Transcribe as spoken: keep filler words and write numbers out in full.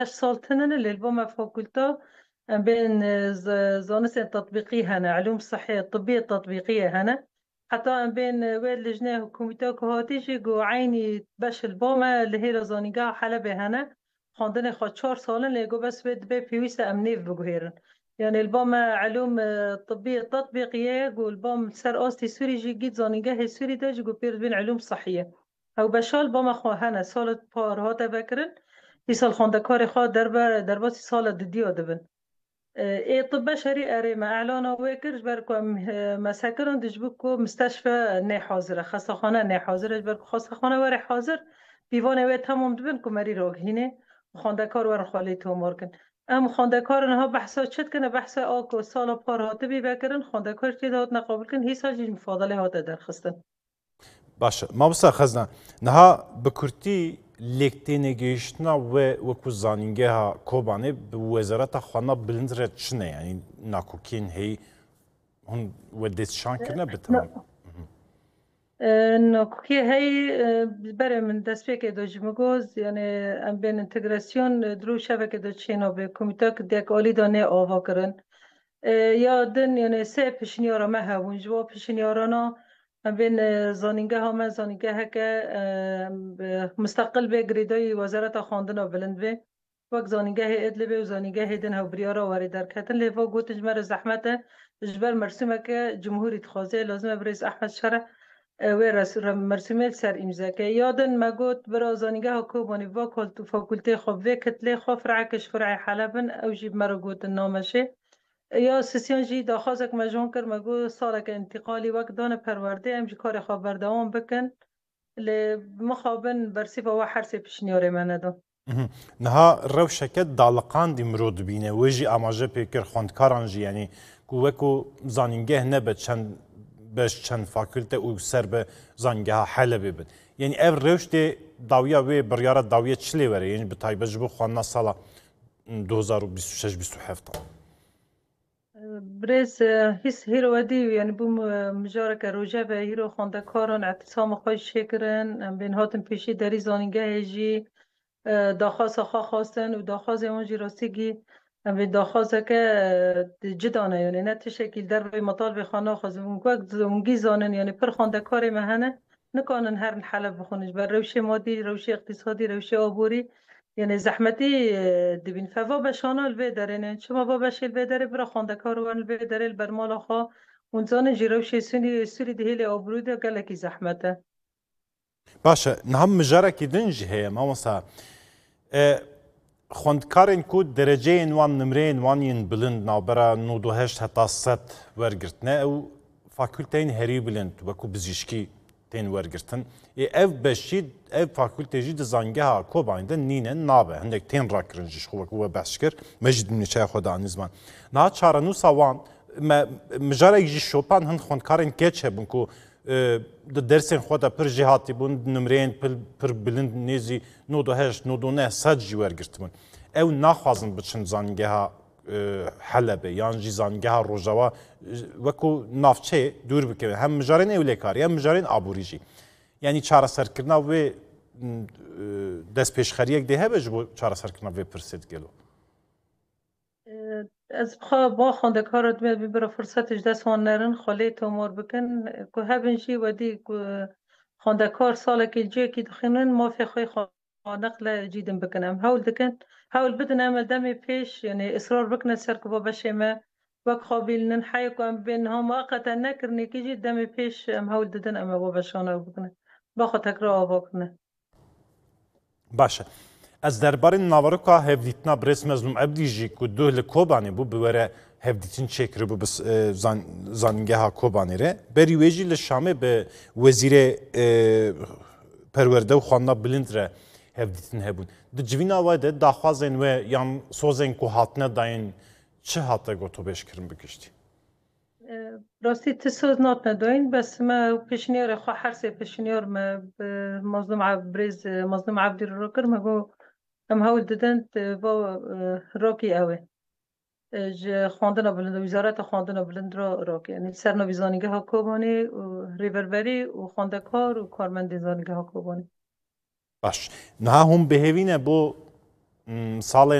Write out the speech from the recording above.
سال تنن اللي البوم فاكولتا بين ز- زانست تطبيقية هنا علوم الصحية الطبية التطبيقية هنا حتى بين ويد لجنة حكوميتا كهاتيجي جو عيني باش البومة اللي هي زانيقا حلبة هنا خاندن خد چهار سالن اللي جو بس ويد بي بيويسة أمنيف بجوهرن يعني البوم علوم طبية تطبيقية جو البوم سر أستي سوري جي جيت زانيقا هي سوري ده جو بيرد بين علوم صحية أو بشال بوم خو هنا سالت بار هاتا بكرن تی سال خواندکار خواه در بر در باسی سال دیو دبن ای طب بشري اري ما اعلان ويكرج بركم مساكرون دجبكو مستشفى نه حاضره خاصه خانه نه حاضره بركو خاصه خانه ور حاضر دیوانه و تمام دبن کو مری روگ هینه خواندکار ور خالی تو مارکن ام خواندکار نه بحثا چت کنه بحثا آکو سال پار هاته بی بکرن خواندکار چی داد نقابل کن هی سال جی مفاضله هاته درخستن باشه ما بسا خزنا نها بکرتی لکتین گیشتنا و وکو زانینگه ها کوبانه به وزارت خوانا بلند رد چنه یعنی ناکوکین هی هون و دستشان کرنه به تمام نوكي هي برای من دست که دو جمگوز یعنی ام بین انتگراسیون درو شبکه دو چینو به کمیته دیک آلی دانه آوا کرن یادن یعنی سه پشنیارا ما هون جوا پشنیارانا ام بین زانینگه ها من زانینگه ها که مستقل به گریدای وزارت خواندن بلند به وقت زانینگه ادلبه و زانینگه هیدن ها بریارا واری در کتن لیفا گوت جمر زحمت جبر مرسومه که جمهوری تخوازه لازمه بریز احمد شرع و مرسومیت سر امضا که یادن مگوت برا زانیگه ها کوبانی و کلتو فاکولته خوب و کتله خوب فرع کش فرع حلبن او جیب مرا گوت نامشه یا سسیان جی داخازک مجون کر مگو سالک انتقالی وقت دان پرورده ام جی کار خواب بردوام بکن لی مخابن برسی با حرسی پیشنیاره من دو نها روشکت دالقان دی مرود بینه ویجی آماجه پیکر خوندکاران جی یعنی کو وکو زانینگه نبه چند بش چند فاکولته او سر به زانگه ها حلبه بید یعنی او روش دی داویا و بریارت داویا چلی وره یعنی به تایبه جبو خوانا سالا دو هزار و بیست و شش بیست و هفت بريس هیس هیرو ودی یعنی بوم مجارك روجا به هیرو خونده کاران اعتصام خوش شکرن بین هاتم پیشی دری زانینگه هجی داخواست خواه خواستن و داخواست اون جی راستگی به داخواست که جدانه یعنی نه تشکیل در به مطالب خانه خواست وقت زمونگی زانن یعنی پر خونده کار مهنه نکانن هر حلب بخونش بر روش مادی روش اقتصادی روش آبوری یعنی زحمتی دبین فوا بشانه الوی دارین شما با بشیل بداره برا خونده کار و الوی داره برمال خواه اونزان جیروش سونی سوری دهیل آبرو ده گلکی زحمته باشه نهم مجارکی دنج هی ما مثلا خوندکارن کو درجه وان نمره وان ین بلند نابرا نودو هشت حتا ست ورگرتنه او فاکولتین هری بلند وکو بزیشکی تین ورگرتن ای اف بشید اف فاکولته جی دزانگه ها کو باینده نینه نابه هندک تین راکرنجش خو وکو بسکر مجد منشه خدا انزمان نا چارنو سوان مجارک جی شوپان هند خوندکارن کچه بون کو د درسین خود پر جهاتی بون نمرین پر بلند نیزی نو دو هشت نو دو نه صد جی ورگرتمون او نخوازن بچن زانگه ها حلبه یان جی زانگه ها روژاوا وکو نافچه دور بکه هم مجارین اولیکاری هم مجارین آبوری جی یعنی چاره سرکرنا و دست پیشخریک ده هبه جبو چاره سرکرنا و پرسید گلو از بخوا با خونده کارت میاد ببره فرصتش دست هون نرن خاله تومار بکن که هبنشی ودی که خونده کار ساله که جه که دخینن ما فی خوی خانق جیدن بکنم هول دکن هول بدن عمل دم پیش یعنی اصرار بکنن سر که با بشه ما وقت خابیل نن حی کنم بین ها موقتا نکرنی که جید دم پیش ام هول ددن اما با بشانه بکنن باخو تکرار آبا کنه باشه از درباره ناوروکا هفدیتنا برس مظلوم عبدی جی که دو لکوبانی بو بوره هفدیتین چکری بو بس زان زانگه ها کوبانی ره بری ویجی لشامه به وزیر پرورده و خوانا بلند ره هفدیتین هبون ده جوین آواده داخوازین و یان سوزین که هاتنه داین چه هاته گوتو بیش کرن بکشتی؟ راستی تسوز نات ندوین بس ما پیشنیار خو حرس پیشنیار ما مظلوم عبرز مظلوم عبدی رو کر ما گو ام هول ددنت با راکی اوه ج خواندن بلند وزارت خواندن بلند را راکی یعنی سرنا ویزانیگه ها کوبانی و ریوربری و خوانده کار و کارمند زانیگه ها کوبانی باش نه هم بهوینه بو ساڵێ